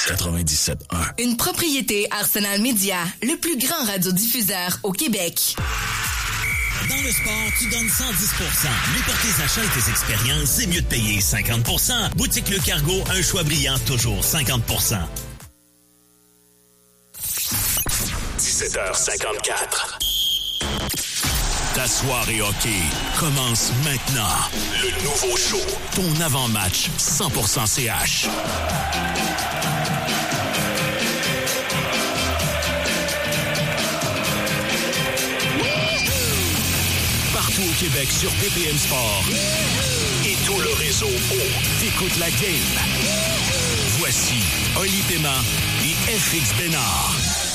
97.1. Une propriété Arsenal Media, le plus grand radiodiffuseur au Québec. Dans le sport, tu donnes 110%. Mais pour tes achats et tes expériences, c'est mieux de payer 50%. Boutique Le Cargo, un choix brillant, toujours 50%. 17h54. Ta soirée hockey commence maintenant. Le nouveau show, ton avant-match 100% CH. Partout au Québec sur BPM Sport et tout le réseau t'écoutes la game. Voici Oli Paiement et FX Bénard.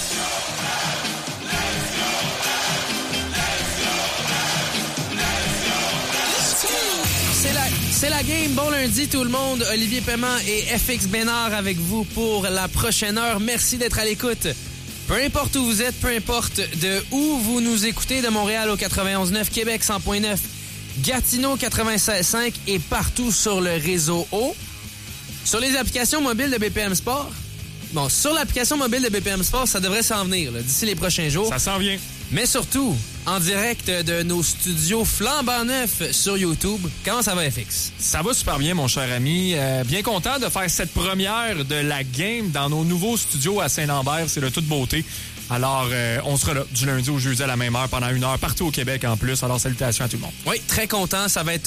C'est la game. Bon lundi tout le monde. Olivier Paiement et FX Bénard avec vous pour la prochaine heure. Merci d'être à l'écoute. Peu importe où vous êtes, peu importe de où vous nous écoutez, de Montréal au 91.9, Québec 100.9, Gatineau 96.5 et partout sur le réseau O. Sur les applications mobiles de BPM Sport. Bon, sur l'application mobile de BPM Sport, ça devrait s'en venir là, d'ici les prochains jours. Ça s'en vient. Mais surtout, en direct de nos studios flambant neufs sur YouTube. Comment ça va, FX? Ça va super bien, mon cher ami. Bien content de faire cette première de la game dans nos nouveaux studios à Saint-Lambert. C'est de toute beauté. Alors, on sera là du lundi au jeudi à la même heure pendant 1 heure, partout au Québec en plus. Alors, salutations à tout le monde. Oui, très content. Ça va être...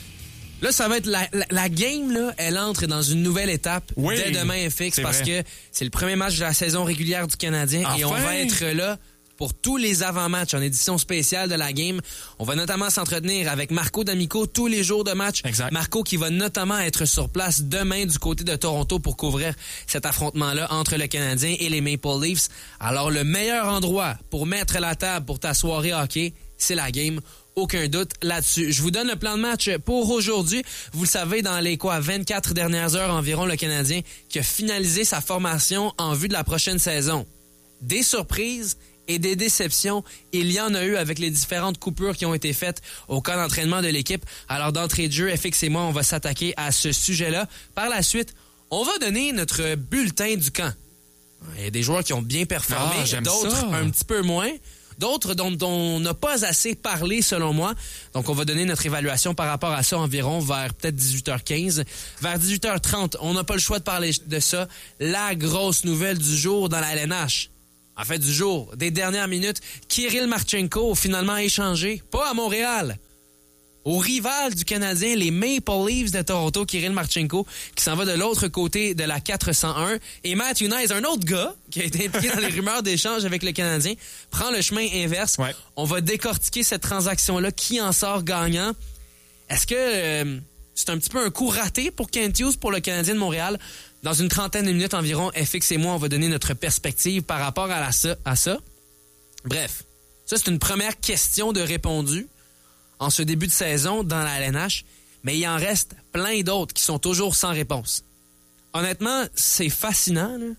Là, ça va être la game, là, elle entre dans une nouvelle étape dès demain, FX, parce que c'est le premier match de la saison régulière du Canadien et on va être là pour tous les avant-matchs en édition spéciale de la game. On va notamment s'entretenir avec Marco D'Amico tous les jours de match. Exact. Marco qui va notamment être sur place demain du côté de Toronto pour couvrir cet affrontement-là entre le Canadien et les Maple Leafs. Alors, le meilleur endroit pour mettre la table pour ta soirée hockey, c'est la game. Aucun doute là-dessus. Je vous donne le plan de match pour aujourd'hui. Vous le savez, dans les 24 dernières heures environ, le Canadien qui a finalisé sa formation en vue de la prochaine saison. Des surprises et des déceptions, il y en a eu avec les différentes coupures qui ont été faites au camp d'entraînement de l'équipe. Alors, d'entrée de jeu, FX et moi, on va s'attaquer à ce sujet-là. Par la suite, on va donner notre bulletin du camp. Il y a des joueurs qui ont bien performé, d'autres un petit peu moins. D'autres dont on n'a pas assez parlé, selon moi. Donc, on va donner notre évaluation par rapport à ça environ vers peut-être 18h15. Vers 18h30, on n'a pas le choix de parler de ça. La grosse nouvelle du jour dans la LNH. En fait, du jour, des dernières minutes, Kirill Marchenko finalement échangé, pas à Montréal, au rival du Canadien, les Maple Leafs de Toronto, Kirill Marchenko, qui s'en va de l'autre côté de la 401. Et Matthew Knies, un autre gars qui a été impliqué dans les rumeurs d'échange avec le Canadien, prend le chemin inverse. Ouais. On va décortiquer cette transaction-là. Qui en sort gagnant? Est-ce que c'est un petit peu un coup raté pour Kent Hughes, pour le Canadien de Montréal? Dans une trentaine de minutes environ, FX et moi, on va donner notre perspective par rapport à ça. Bref, ça, c'est une première question de répondu en ce début de saison dans la LNH, mais il en reste plein d'autres qui sont toujours sans réponse. Honnêtement, c'est fascinant, là.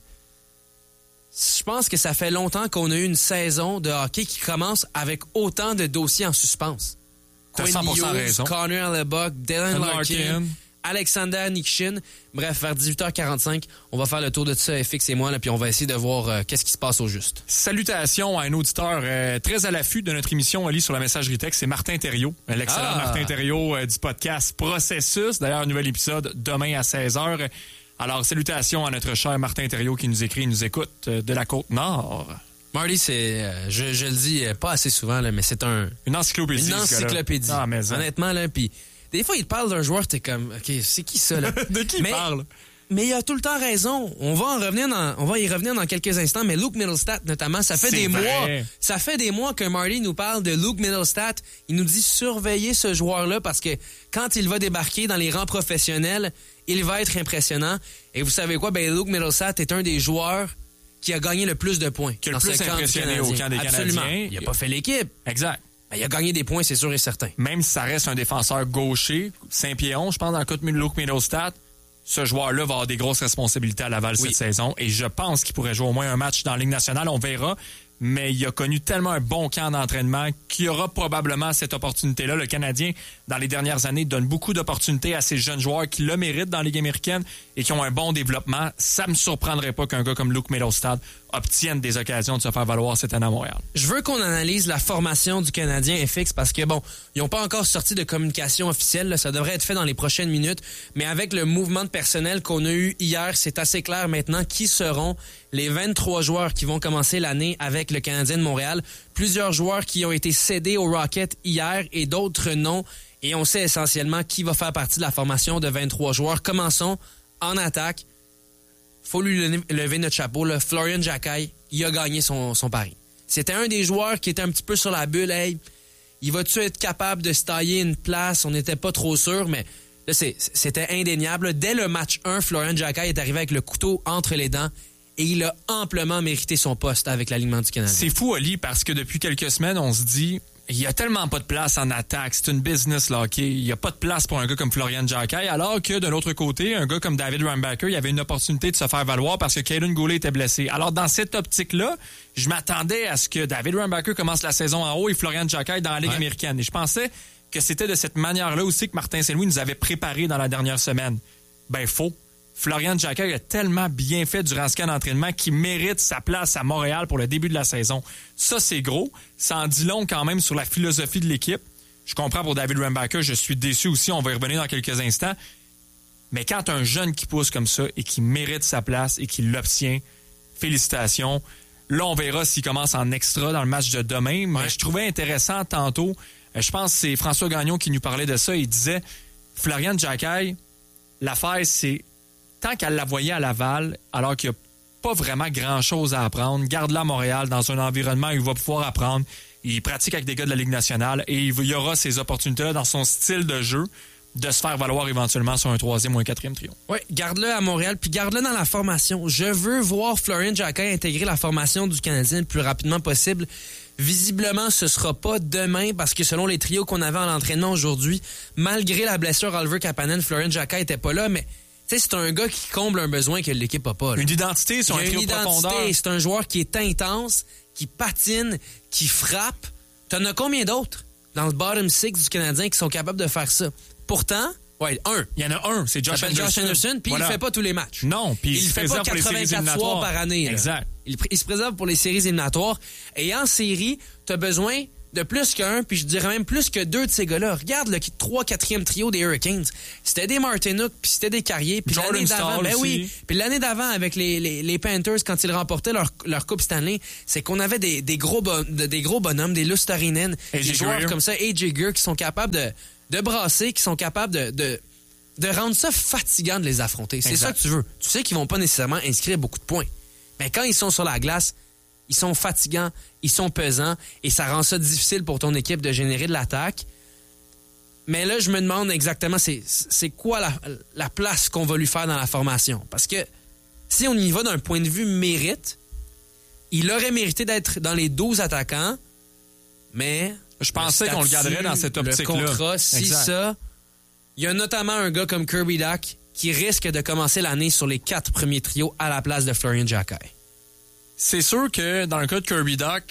Je pense que ça fait longtemps qu'on a eu une saison de hockey qui commence avec autant de dossiers en suspens. Quinn Hughes, Connor Hellebuyck, Dylan Larkin, Alexander Nikshin. Bref, vers 18h45, on va faire le tour de ça, FX et moi, là, puis on va essayer de voir qu'est-ce qui se passe au juste. Salutations à un auditeur très à l'affût de notre émission Oli sur la messagerie texte, c'est Martin Thériault, l'excellent Martin Thériault du podcast Processus. D'ailleurs, un nouvel épisode demain à 16h. Alors, salutations à notre cher Martin Thériault qui nous écrit, nous écoute de la Côte-Nord. Marty, c'est, je le dis pas assez souvent, là, mais c'est une encyclopédie. Une encyclopédie. Ah, mais honnêtement, là, puis des fois, il te parle d'un joueur, t'es comme, OK, c'est qui ça, là? De qui il parle? Mais il a tout le temps raison. On va y revenir dans quelques instants, mais Luke Mittelstadt, notamment, ça fait des mois que Marty nous parle de Luke Mittelstadt. Il nous dit surveiller ce joueur-là parce que quand il va débarquer dans les rangs professionnels, il va être impressionnant. Et vous savez quoi? Ben, Luke Mittelstadt est un des joueurs qui a gagné le plus de points. Qui a le plus impressionné au camp des Absolument. Canadiens. Il a pas fait l'équipe. Exact. Ben, il a gagné des points, c'est sûr et certain. Même si ça reste un défenseur gaucher, 5 pieds 11, je pense, dans le cas de Luke Mittelstadt, ce joueur-là va avoir des grosses responsabilités à Laval cette saison. Et je pense qu'il pourrait jouer au moins un match dans la Ligue nationale. On verra. mais il a connu tellement un bon camp d'entraînement qu'il y aura probablement cette opportunité-là. Le Canadien, dans les dernières années, donne beaucoup d'opportunités à ces jeunes joueurs qui le méritent dans la Ligue américaine et qui ont un bon développement. Ça me surprendrait pas qu'un gars comme Luke Mittelstadt obtienne des occasions de se faire valoir cette année à Montréal. Je veux qu'on analyse la formation du Canadien FX parce que, bon, ils n'ont pas encore sorti de communication officielle. Là, ça devrait être fait dans les prochaines minutes. Mais avec le mouvement de personnel qu'on a eu hier, c'est assez clair maintenant qui seront les 23 joueurs qui vont commencer l'année avec le Canadien de Montréal. Plusieurs joueurs qui ont été cédés au Rocket hier et d'autres non. Et on sait essentiellement qui va faire partie de la formation de 23 joueurs. Commençons en attaque. Faut lui lever notre chapeau. Là. Florian Jacquet, il a gagné son pari. C'était un des joueurs qui était un petit peu sur la bulle. Hey, il va-tu être capable de se tailler une place? On n'était pas trop sûr, mais là, c'était indéniable. Dès le match 1, Florian Jacquet est arrivé avec le couteau entre les dents et il a amplement mérité son poste avec l'alignement du Canadien. C'est fou, Oli, parce que depuis quelques semaines, on se dit... Il y a tellement pas de place en attaque. C'est une business, là, OK? Il y a pas de place pour un gars comme Florian Jacquet, alors que de l'autre côté, un gars comme David Rambacker, il avait une opportunité de se faire valoir parce que Kaden Goulet était blessé. Alors, dans cette optique-là, je m'attendais à ce que David Rambacker commence la saison en haut et Florian Jacquet dans la Ligue américaine. Et je pensais que c'était de cette manière-là aussi que Martin Saint-Louis nous avait préparé dans la dernière semaine. Ben, faux. Florian Jacquet a tellement bien fait durant ce camp d'entraînement qu'il mérite sa place à Montréal pour le début de la saison. Ça, c'est gros. Ça en dit long quand même sur la philosophie de l'équipe. Je comprends pour David Rambacker, je suis déçu aussi, on va y revenir dans quelques instants. Mais quand un jeune qui pousse comme ça et qui mérite sa place et qui l'obtient, félicitations. Là, on verra s'il commence en extra dans le match de demain. Mais je trouvais intéressant tantôt, je pense que c'est François Gagnon qui nous parlait de ça. Il disait, Florian Jacquet, l'affaire, c'est tant qu'elle la voyait à Laval, alors qu'il n'y a pas vraiment grand-chose à apprendre, garde-la à Montréal dans un environnement où il va pouvoir apprendre. Il pratique avec des gars de la Ligue nationale et il y aura ces opportunités-là dans son style de jeu de se faire valoir éventuellement sur un 3e ou un 4e trio. Oui, garde-le à Montréal, puis garde-le dans la formation. Je veux voir Florian Jacquet intégrer la formation du Canadien le plus rapidement possible. Visiblement, ce sera pas demain parce que selon les trios qu'on avait en entraînement aujourd'hui, malgré la blessure à Oliver Kapanen, Florian Jacquet était pas là, mais c'est un gars qui comble un besoin que l'équipe n'a pas. Là. Une identité sur un trio de profondeur. C'est un joueur qui est intense, qui patine, qui frappe. T'en as combien d'autres dans le bottom six du Canadien qui sont capables de faire ça? Pourtant, un. Il y en a un, c'est Josh Anderson. Puis voilà. Il ne fait pas tous les matchs. Non, puis il ne fait pas 84 soirs par année. Exact. Il se préserve pour les séries éliminatoires. Et en série, tu as besoin de plus qu'un, puis je dirais même plus que deux de ces gars-là. Regarde le 3-4e trio des Hurricanes. C'était des Martinook, puis c'était des Carrier. Puis l'année d'avant, puis l'année d'avant avec les Panthers, quand ils remportaient leur Coupe Stanley, c'est qu'on avait des gros bonhommes, des Lusterinen, des joueurs comme ça, AJ Greer, qui sont capables de brasser, qui sont capables de rendre ça fatigant de les affronter. C'est ça que tu veux. Tu sais qu'ils vont pas nécessairement inscrire beaucoup de points. Mais quand ils sont sur la glace, ils sont fatigants, ils sont pesants et ça rend ça difficile pour ton équipe de générer de l'attaque. Mais là, je me demande exactement c'est quoi la place qu'on va lui faire dans la formation. Parce que si on y va d'un point de vue mérite, il aurait mérité d'être dans les 12 attaquants, mais... Je pensais qu'on le garderait dans cette optique-là. Le contrat, si ça... Il y a notamment un gars comme Kirby Dach qui risque de commencer l'année sur les 4 premiers trios à la place de Florian Jacquet. C'est sûr que dans le cas de Kirby Dach,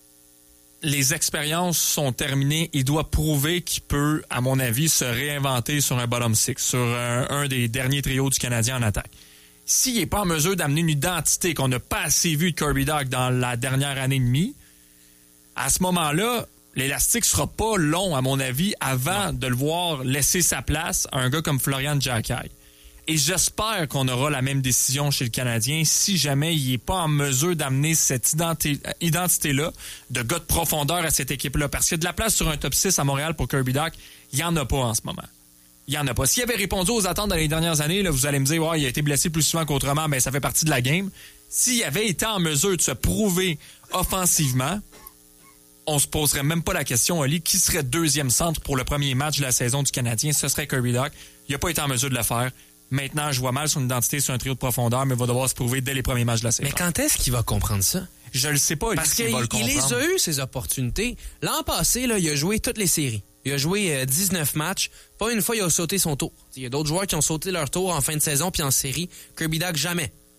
les expériences sont terminées. Il doit prouver qu'il peut, à mon avis, se réinventer sur un bottom six, sur un des derniers trios du Canadien en attaque. S'il n'est pas en mesure d'amener une identité qu'on n'a pas assez vue de Kirby Dach dans la dernière année et demie, à ce moment-là, l'élastique sera pas long, à mon avis, avant de le voir laisser sa place à un gars comme Florian Jacquet. Et j'espère qu'on aura la même décision chez le Canadien si jamais il n'est pas en mesure d'amener cette identité-là de gars de profondeur à cette équipe-là. Parce qu'il y a de la place sur un top 6 à Montréal pour Kirby Dach. Il n'y en a pas en ce moment. Il n'y en a pas. S'il avait répondu aux attentes dans les dernières années, là, vous allez me dire il a été blessé plus souvent qu'autrement, mais ça fait partie de la game. S'il avait été en mesure de se prouver offensivement, on se poserait même pas la question, Oli, qui serait deuxième centre pour le premier match de la saison du Canadien? Ce serait Kirby Dach. Il n'a pas été en mesure de le faire. Maintenant, je vois mal son identité sur un trio de profondeur, mais il va devoir se prouver dès les premiers matchs de la saison. Mais quand est-ce qu'il va comprendre ça? Je le sais pas. Parce qu'il les a eu, ces opportunités. L'an passé, là, il a joué toutes les séries. Il a joué 19 matchs. Pas une fois, il a sauté son tour. Il y a d'autres joueurs qui ont sauté leur tour en fin de saison puis en série. Kirby Dach, jamais.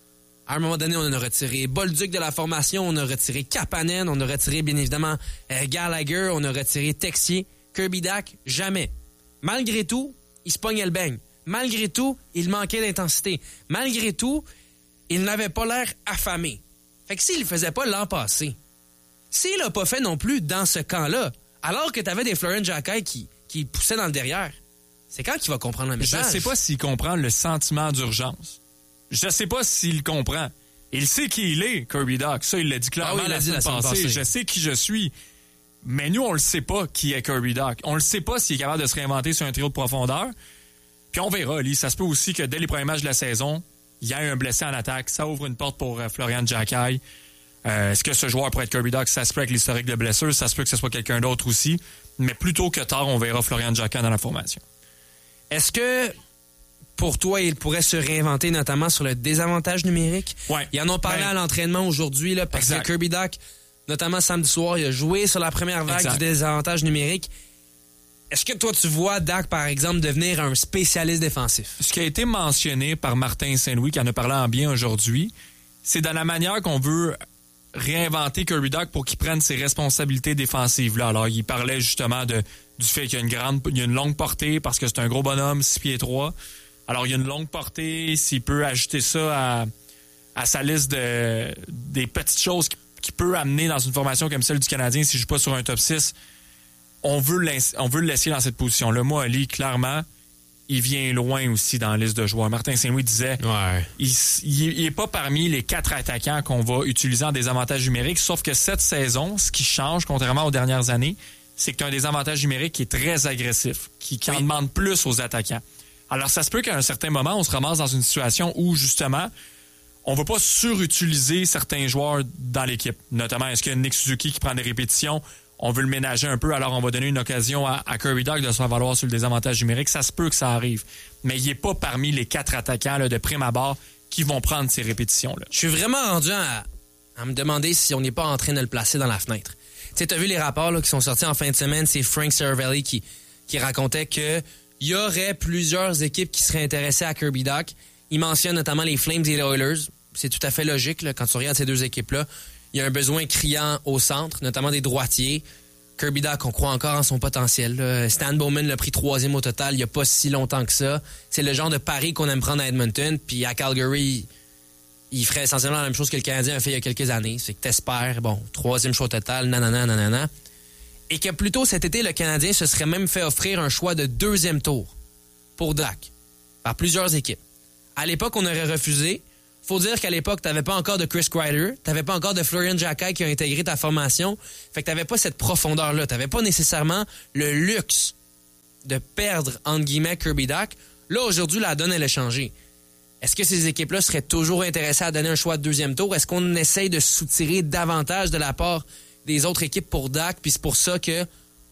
À un moment donné, on a retiré Bolduc de la formation, on a retiré Kapanen, on a retiré, bien évidemment, Gallagher, on a retiré Texier. Kirby Dach, jamais. Malgré tout, il se pognait le beigne. Malgré tout, il manquait d'intensité. Malgré tout, il n'avait pas l'air affamé. Fait que s'il le faisait pas l'an passé, s'il l'a pas fait non plus dans ce camp-là, alors que t'avais des Florian Jacquet qui poussaient dans le derrière, c'est quand qu'il va comprendre le message? Je sais pas s'il comprend le sentiment d'urgence. Je sais pas s'il comprend. Il sait qui il est, Kirby Dach. Ça, il l'a dit clairement la semaine passée. Je sais qui je suis. Mais nous, on le sait pas qui est Kirby Dach. On le sait pas s'il est capable de se réinventer sur un trio de profondeur. Puis on verra, Lee. Ça se peut aussi que dès les premiers matchs de la saison, il y ait un blessé en attaque. Ça ouvre une porte pour Florian Jacquet. Est-ce que ce joueur pourrait être Kirby Dach? Ça se peut avec l'historique de blessure. Ça se peut que ce soit quelqu'un d'autre aussi. Mais plus tôt que tard, on verra Florian Jacquet dans la formation. Est-ce que, pour toi, il pourrait se réinventer, notamment sur le désavantage numérique? Ouais. Ils en ont parlé à l'entraînement aujourd'hui, là, parce que Kirby Dach, notamment samedi soir, il a joué sur la première vague du désavantage numérique. Est-ce que toi, tu vois Dach, par exemple, devenir un spécialiste défensif? Ce qui a été mentionné par Martin Saint-Louis, qui en a parlé en bien aujourd'hui, c'est dans la manière qu'on veut réinventer Kirby Dach pour qu'il prenne ses responsabilités défensives. Là. Alors, il parlait justement du fait qu'il y a une longue portée parce que c'est un gros bonhomme, 6 pieds 3. Alors, il y a une longue portée. S'il peut ajouter ça à sa liste des petites choses qu'il peut amener dans une formation comme celle du Canadien s'il ne joue pas sur un top 6, on veut le laisser dans cette position-là. Moi, Ali, clairement, il vient loin aussi dans la liste de joueurs. Martin Saint-Louis disait il est pas parmi les 4 attaquants qu'on va utiliser en désavantage numérique, sauf que cette saison, ce qui change, contrairement aux dernières années, c'est que tu as un désavantage numérique qui est très agressif, qui en demande plus aux attaquants. Alors, ça se peut qu'à un certain moment, on se ramasse dans une situation où, justement, on va pas surutiliser certains joueurs dans l'équipe. Notamment, est-ce qu'il y a Nick Suzuki qui prend des répétitions? On veut le ménager un peu, alors on va donner une occasion à Kirby Dach de se faire valoir sur le désavantage numérique. Ça se peut que ça arrive. Mais il n'est pas parmi les 4 attaquants là, de prime abord qui vont prendre ces répétitions-là. Je suis vraiment rendu à me demander si on n'est pas en train de le placer dans la fenêtre. Tu as vu les rapports là, qui sont sortis en fin de semaine, c'est Frank Seravalli qui racontait qu'il y aurait plusieurs équipes qui seraient intéressées à Kirby Dach. Il mentionne notamment les Flames et les Oilers. C'est tout à fait logique là, quand tu regardes ces deux équipes-là. Il y a un besoin criant au centre, notamment des droitiers. Kirby Dach, on croit encore en son potentiel. Là. Stan Bowman l'a pris 3e au total il n'y a pas si longtemps que ça. C'est le genre de pari qu'on aime prendre à Edmonton. Puis à Calgary, il ferait essentiellement la même chose que le Canadien a fait il y a quelques années. C'est que t'espères, 3e choix au total, nanana. Et que plus tôt cet été, le Canadien se serait même fait offrir un choix de 2e tour pour Dach par plusieurs équipes. À l'époque, on aurait refusé. Faut dire qu'à l'époque, t'avais pas encore de Chris Kreider, t'avais pas encore de Florian Jacquet qui a intégré ta formation. Fait que t'avais pas cette profondeur-là. T'avais pas nécessairement le luxe de perdre, entre guillemets, Kirby Dach. Là, aujourd'hui, la donne, elle a changé. Est-ce que ces équipes-là seraient toujours intéressées à donner un choix de 2e tour? Est-ce qu'on essaye de soutirer davantage de la part des autres équipes pour Dach? Puis c'est pour ça que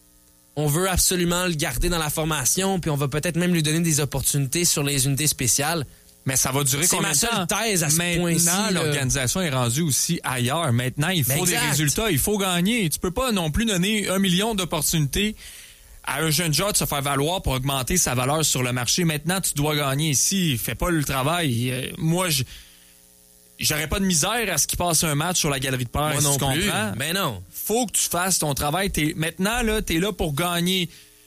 on veut absolument le garder dans la formation, puis on va peut-être même lui donner des opportunités sur les unités spéciales. Mais ça va durer combien de temps? C'est ma seule thèse à ce point-ci. Maintenant, l'organisation est rendue aussi ailleurs. Maintenant, il faut des résultats, il faut gagner. Tu peux pas non plus donner 1 million d'opportunités à un jeune joueur de se faire valoir pour augmenter sa valeur sur le marché. Maintenant, tu dois gagner ici. Fais pas le travail. Moi, j'aurais pas de misère à ce qu'il passe un match sur la galerie de presse. Moi non tu plus. comprends? Ben non. Faut que tu fasses ton travail. Maintenant, là, t'es là pour gagner.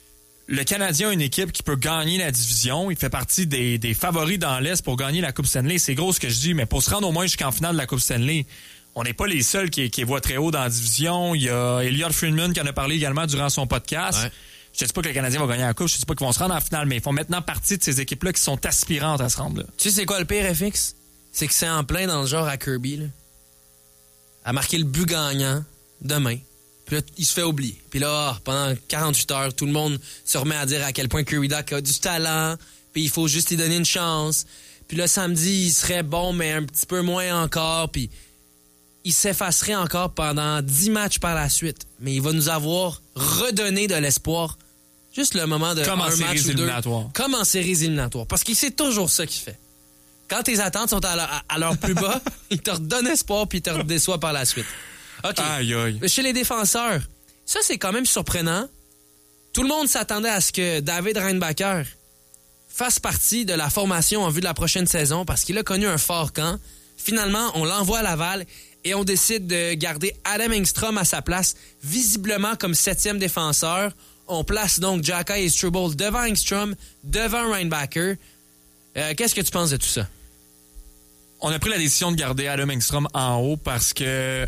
Le Canadien a une équipe qui peut gagner la division. Il fait partie des favoris dans l'Est pour gagner la Coupe Stanley. C'est gros ce que je dis, mais pour se rendre au moins jusqu'en finale de la Coupe Stanley, on n'est pas les seuls qui voient très haut dans la division. Il y a Elliot Friedman qui en a parlé également durant son podcast. Ouais. Je ne dis pas que le Canadien va gagner la Coupe, je ne dis pas qu'ils vont se rendre en finale, mais ils font maintenant partie de ces équipes-là qui sont aspirantes à se rendre là. Tu sais c'est quoi le pire, FX? C'est que c'est en plein dans le genre à Kirby, là. À marquer le but gagnant demain. Puis là, il se fait oublier. Puis là, pendant 48 heures, tout le monde se remet à dire à quel point Kirby Dach a du talent, puis il faut juste lui donner une chance. Puis là, samedi, il serait bon, mais un petit peu moins encore, puis il s'effacerait encore pendant 10 matchs par la suite. Mais il va nous avoir redonné de l'espoir. Juste le moment de comme un match ou deux. Comme en séries éliminatoires. Parce qu'il c'est toujours ça qu'il fait. Quand tes attentes sont à leur plus bas, il te redonne espoir, puis il te redéçoit par la suite. OK. Aïe, aïe. Chez les défenseurs, ça, c'est quand même surprenant. Tout le monde s'attendait à ce que David Reinbacher fasse partie de la formation en vue de la prochaine saison parce qu'il a connu un fort camp. Finalement, on l'envoie à Laval et on décide de garder Adam Engstrom à sa place, visiblement comme 7e défenseur. On place donc Jacky et Struble devant Engstrom, devant Reinbacher. Qu'est-ce que tu penses de tout ça? On a pris la décision de garder Adam Engstrom en haut parce que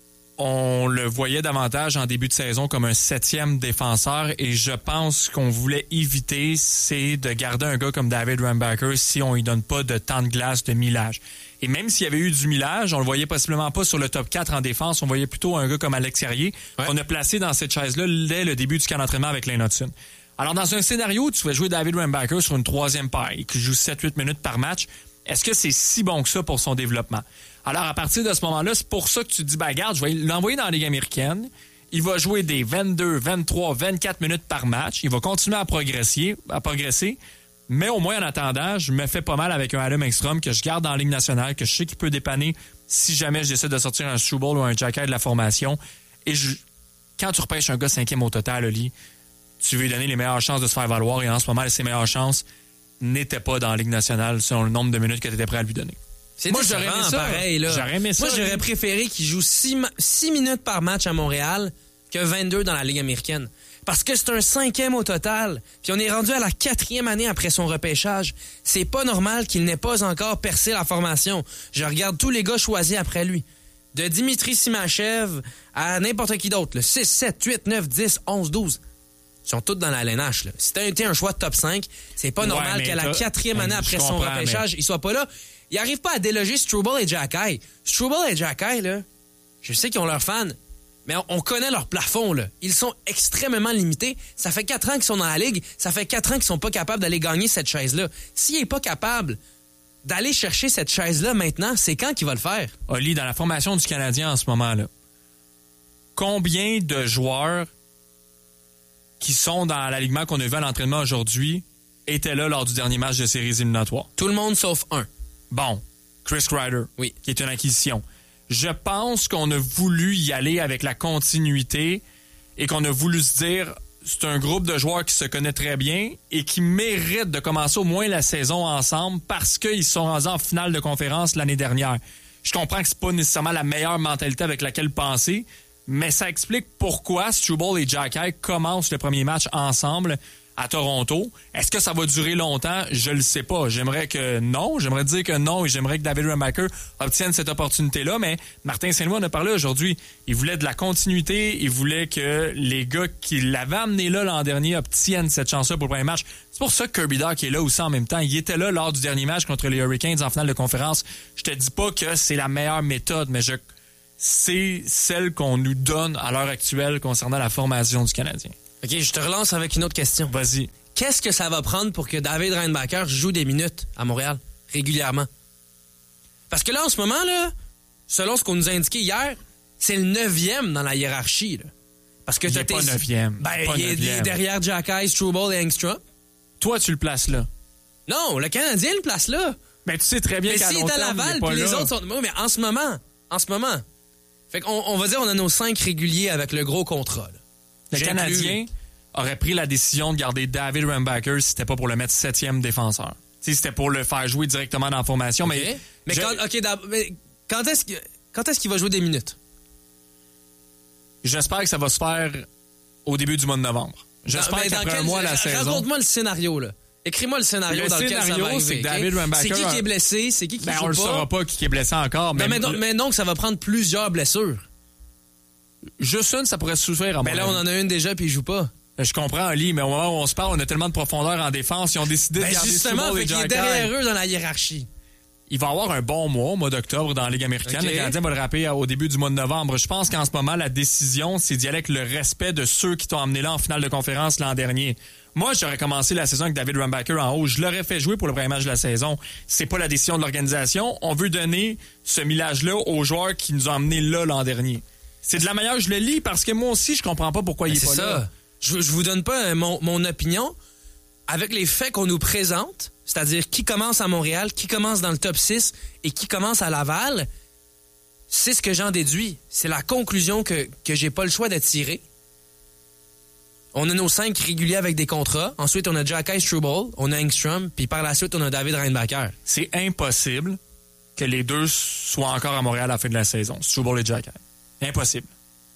on le voyait davantage en début de saison comme un 7e défenseur et je pense qu'on voulait éviter, c'est de garder un gars comme David Reinbacher si on lui donne pas de temps de glace, de millage. Et même s'il y avait eu du millage, on le voyait possiblement pas sur le top 4 en défense, on voyait plutôt un gars comme Alex Carrier qu'on a placé dans cette chaise-là dès le début du camp d'entraînement avec Lane Hudson. Alors dans un scénario où tu vas jouer David Reinbacher sur une 3e paire et qui joue 7-8 minutes par match, est-ce que c'est si bon que ça pour son développement? Alors, à partir de ce moment-là, c'est pour ça que tu te dis, regarde, je vais l'envoyer dans la Ligue américaine. Il va jouer des 22, 23, 24 minutes par match. Il va continuer à progresser. Mais au moins, en attendant, je me fais pas mal avec un Adam Engstrom que je garde dans la Ligue nationale, que je sais qu'il peut dépanner si jamais j'essaie de sortir un Struble ou un Jacky de la formation. Et quand tu repêches un gars 5e au total, Oli, tu veux lui donner les meilleures chances de se faire valoir. Et en ce moment, ses meilleures chances n'étaient pas dans la Ligue nationale selon le nombre de minutes que tu étais prêt à lui donner. Moi, j'aurais aimé ça. Pareil, là. J'aurais aimé ça. Moi, j'aurais préféré qu'il joue 6 minutes par match à Montréal que 22 dans la Ligue américaine. Parce que c'est un 5e au total. Puis on est rendu à la 4e année après son repêchage. C'est pas normal qu'il n'ait pas encore percé la formation. Je regarde tous les gars choisis après lui. De Dimitri Simachev à n'importe qui d'autre. Le 6, 7, 8, 9, 10, 11, 12. Ils sont tous dans la LNH. Là. Si t'as été un choix de top 5, c'est pas normal qu'à la 4e année après son repêchage, il soit pas là. Ils n'arrivent pas à déloger Struble et Jacky. Struble et Jacky, là, je sais qu'ils ont leurs fans, mais on connaît leur plafond. Là. Ils sont extrêmement limités. Ça fait 4 ans qu'ils sont dans la Ligue. Ça fait 4 ans qu'ils sont pas capables d'aller gagner cette chaise-là. S'il n'est pas capable d'aller chercher cette chaise-là maintenant, c'est quand qu'il va le faire? Oli, dans la formation du Canadien en ce moment-là, combien de joueurs qui sont dans l'alignement qu'on a vu à l'entraînement aujourd'hui étaient là lors du dernier match de séries éliminatoires? Tout le monde sauf un. Bon, Chris Kreider, oui, qui est une acquisition. Je pense qu'on a voulu y aller avec la continuité et qu'on a voulu se dire c'est un groupe de joueurs qui se connaît très bien et qui méritent de commencer au moins la saison ensemble parce qu'ils sont rendus en finale de conférence l'année dernière. Je comprends que c'est pas nécessairement la meilleure mentalité avec laquelle penser, mais ça explique pourquoi Struble et Jacky commencent le premier match ensemble à Toronto. Est-ce que ça va durer longtemps? Je le sais pas. J'aimerais que non. J'aimerais dire que non et j'aimerais que David Reinbacher obtienne cette opportunité-là, mais Martin Saint-Louis en a parlé aujourd'hui. Il voulait de la continuité. Il voulait que les gars qui l'avaient amené là l'an dernier obtiennent cette chance-là pour le premier match. C'est pour ça que Kirby Dach est là aussi en même temps. Il était là lors du dernier match contre les Hurricanes en finale de conférence. Je te dis pas que c'est la meilleure méthode, mais c'est celle qu'on nous donne à l'heure actuelle concernant la formation du Canadien. OK, je te relance avec une autre question. Vas-y. Qu'est-ce que ça va prendre pour que David Reinbacher joue des minutes à Montréal, régulièrement? Parce que là, en ce moment, là, selon ce qu'on nous a indiqué hier, c'est le 9e dans la hiérarchie. Là. Parce que il n'est pas 9e. Il est derrière Jacky, Struble et Engstrom. Toi, tu le places là. Non, le Canadien le place là. Mais tu sais très bien qu'à long terme, il est pas là. Mais s'il est à Laval, puis les autres sont... Mais en ce moment. Fait qu'on va dire on a nos 5 réguliers avec le gros contrat, là. Le Canadien aurait pris la décision de garder David Reinbacher si c'était pas pour le mettre 7e défenseur. Si c'était pour le faire jouer directement dans la formation. Okay. Mais quand est-ce qu'il va jouer des minutes? J'espère que ça va se faire au début du mois de novembre. J'espère qu'après un mois la saison... Raconte-moi le scénario, là. Écris-moi le scénario dans lequel ça va arriver. C'est que David Reinbacher... C'est qui est blessé? C'est qui joue pas? On le saura pas qui est blessé encore. Mais donc, ça va prendre plusieurs blessures. Juste une, ça pourrait suffire. Mais là, on en a une déjà, puis il joue pas. Je comprends, Ali, mais au moment où on se parle, on a tellement de profondeur en défense. Ils ont décidé de garder Struble et Jacky. Il est derrière eux dans la hiérarchie. Il va avoir un bon mois, au mois d'octobre, dans la Ligue américaine. Okay. Le Canadien va le rappeler au début du mois de novembre. Je pense qu'en ce moment, la décision, c'est d'y aller avec le respect de ceux qui t'ont amené là en finale de conférence l'an dernier. Moi, j'aurais commencé la saison avec David Reinbacher en haut. Je l'aurais fait jouer pour le premier match de la saison. C'est pas la décision de l'organisation. On veut donner ce millage-là aux joueurs qui nous ont amenés là l'an dernier. C'est de la manière que je le lis parce que moi aussi, je comprends pas pourquoi il est pas là. Je vous donne pas mon opinion avec les faits qu'on nous présente, c'est-à-dire qui commence à Montréal, qui commence dans le top 6 et qui commence à Laval. C'est ce que j'en déduis. C'est la conclusion que j'ai pas le choix de tirer. On a nos 5 réguliers avec des contrats. Ensuite, on a Jacky Struble, on a Engstrom, puis par la suite, on a David Reinbacher. C'est impossible que les deux soient encore à Montréal à la fin de la saison. Struble et Jack Eye. Impossible.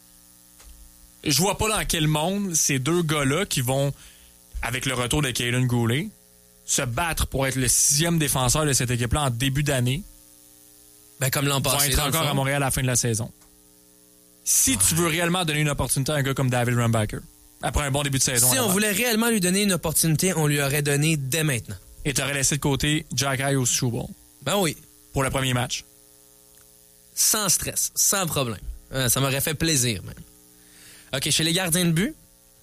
Je vois pas dans quel monde ces deux gars-là qui vont, avec le retour de Kaelin Goulet, se battre pour être le 6e défenseur de cette équipe-là en début d'année. Ben, comme l'an passé. Vont être encore à Montréal à la fin de la saison. Si tu veux réellement donner une opportunité à un gars comme David Rumbacker, après un bon début de saison. Si on voulait réellement lui donner une opportunité, on lui aurait donné dès maintenant. Et tu aurais laissé de côté Jack Eye ou Struble. Ben oui. Pour le premier match. Sans stress, sans problème. Ça m'aurait fait plaisir, même. OK, chez les gardiens de but,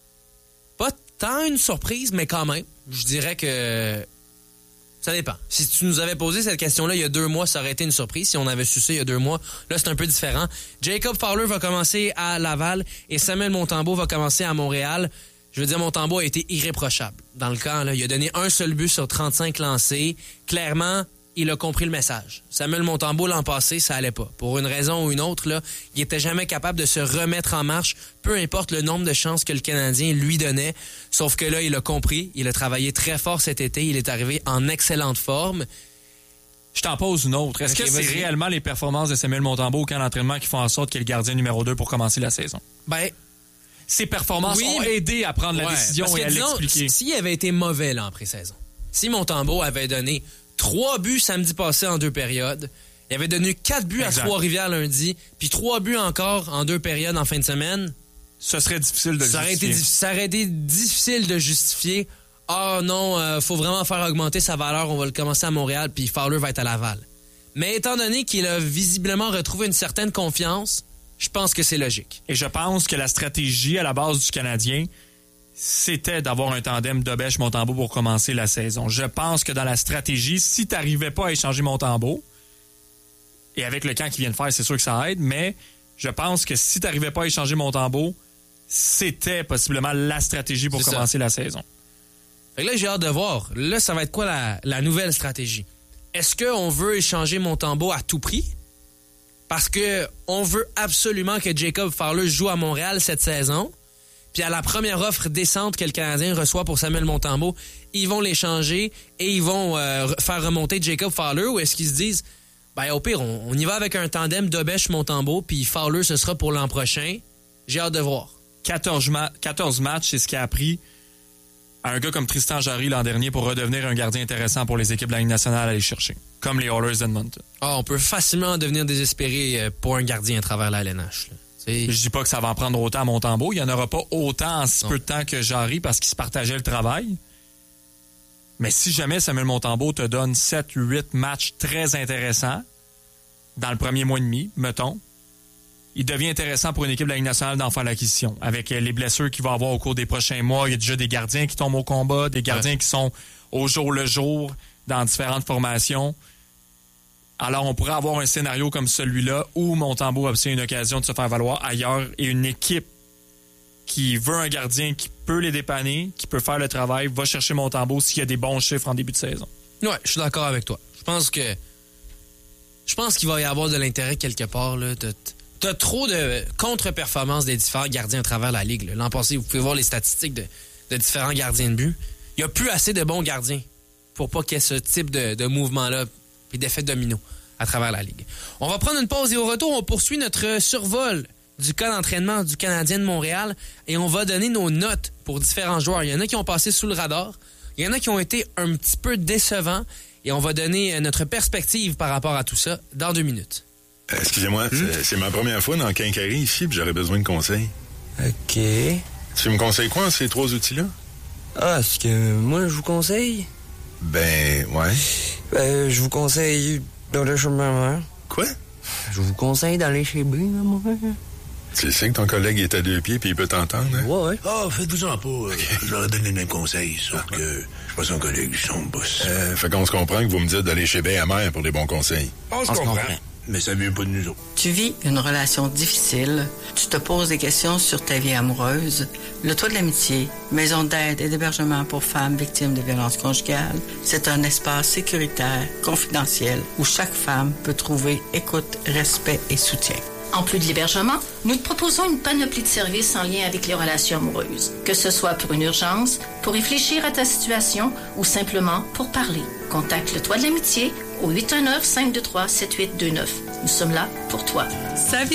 pas tant une surprise, mais quand même. Je dirais que ça dépend. Si tu nous avais posé cette question-là il y a 2 mois, ça aurait été une surprise. Si on avait su ça il y a 2 mois, là, c'est un peu différent. Jacob Fowler va commencer à Laval et Samuel Montembeault va commencer à Montréal. Je veux dire, Montembeault a été irréprochable. Dans le camp, là, il a donné un seul but sur 35 lancés. Clairement, il a compris le message. Samuel Montembeault, l'an passé, ça allait pas. Pour une raison ou une autre, là, il était jamais capable de se remettre en marche, peu importe le nombre de chances que le Canadien lui donnait. Sauf que là, il a compris. Il a travaillé très fort cet été. Il est arrivé en excellente forme. Je t'en pose une autre. Est-ce que c'est réellement les performances de Samuel Montembeault au camp d'entraînement qui font en sorte qu'il est le gardien numéro 2 pour commencer la saison? Ben, ses performances ont aidé à prendre la décision et à l'expliquer. S'il avait été mauvais là, en pré-saison, si Montembeault avait donné 3 buts samedi passé en 2 périodes, il avait donné 4 buts à Trois-Rivières lundi, puis 3 buts encore en 2 périodes en fin de semaine, ce serait difficile de justifier. Ça aurait été difficile de justifier. Ah non, faut vraiment faire augmenter sa valeur, on va le commencer à Montréal, puis Fowler va être à Laval. Mais étant donné qu'il a visiblement retrouvé une certaine confiance, je pense que c'est logique. Et je pense que la stratégie à la base du Canadien, c'était d'avoir un tandem Dobèche-Montembeault pour commencer la saison. Je pense que dans la stratégie, si tu n'arrivais pas à échanger Montembeault, et avec le camp qu'il vient de faire, c'est sûr que ça aide, mais je pense que si tu n'arrivais pas à échanger Montembeault, c'était possiblement la stratégie pour commencer la saison. Fait que là, j'ai hâte de voir. Là, ça va être quoi la nouvelle stratégie? Est-ce qu'on veut échanger Montembeault à tout prix? Parce que on veut absolument que Jacob Fowler joue à Montréal cette saison. Puis à la première offre décente que le Canadien reçoit pour Samuel Montembeault, ils vont l'échanger et ils vont faire remonter Jacob Fowler, ou est-ce qu'ils se disent, ben au pire, on y va avec un tandem Dobèche-Montembeault, puis Fowler, ce sera pour l'an prochain. J'ai hâte de voir. 14 matchs, c'est ce qui a pris à un gars comme Tristan Jarry l'an dernier pour redevenir un gardien intéressant pour les équipes de la Ligue nationale à aller chercher, comme les Oilers d'Edmonton. On peut facilement devenir désespéré pour un gardien à travers la LNH, là. Je dis pas que ça va en prendre autant à Montembeault. Il n'y en aura pas autant en si peu de temps que Jarry parce qu'ils se partageaient le travail. Mais si jamais Samuel Montembeault te donne 7-8 matchs très intéressants dans le premier mois et demi, mettons, il devient intéressant pour une équipe de la Ligue nationale d'en faire l'acquisition. Avec les blessures qu'il va avoir au cours des prochains mois, il y a déjà des gardiens qui tombent au combat, des gardiens qui sont au jour le jour dans différentes formations. Alors, on pourrait avoir un scénario comme celui-là où Montembeault obtient une occasion de se faire valoir ailleurs et une équipe qui veut un gardien qui peut les dépanner, qui peut faire le travail, va chercher Montembeault s'il y a des bons chiffres en début de saison. Ouais, je suis d'accord avec toi. Je pense qu'il va y avoir de l'intérêt quelque part, là. T'as trop de contre-performances des différents gardiens à travers la Ligue, là. L'an passé, vous pouvez voir les statistiques de différents gardiens de but. Il n'y a plus assez de bons gardiens pour pas qu'il y ait ce type de mouvement-là et d'effet domino à travers la Ligue. On va prendre une pause et au retour, on poursuit notre survol du camp d'entraînement du Canadien de Montréal et on va donner nos notes pour différents joueurs. Il y en a qui ont passé sous le radar, il y en a qui ont été un petit peu décevants et on va donner notre perspective par rapport à tout ça dans 2 minutes. Excusez-moi, c'est ma première fois dans le Quincaillerie ici puis j'aurais besoin de conseils. OK. Tu me conseilles quoi, ces 3 outils-là? Ah, est-ce que moi, je vous conseille? Ben, ouais. Je vous conseille d'aller chez ma mère. Quoi? Je vous conseille d'aller chez B, ma mère. Tu sais que ton collègue est à 2 pieds puis il peut t'entendre, hein? Ouais. Ah, faites-vous-en pas. Je leur ai donné les mêmes conseils, sauf que je suis pas son collègue, je suis son boss. Fait qu'on se comprend que vous me dites d'aller chez B à mère pour des bons conseils. On se comprend. Mais ça vient pas de nous autres. Tu vis une relation difficile, tu te poses des questions sur ta vie amoureuse. Le Toit de l'Amitié, maison d'aide et d'hébergement pour femmes victimes de violences conjugales, c'est un espace sécuritaire, confidentiel, où chaque femme peut trouver écoute, respect et soutien. En plus de l'hébergement, nous te proposons une panoplie de services en lien avec les relations amoureuses. Que ce soit pour une urgence, pour réfléchir à ta situation ou simplement pour parler. Contacte le Toit de l'Amitié au 819-523-7829. Nous sommes là pour toi. Saviez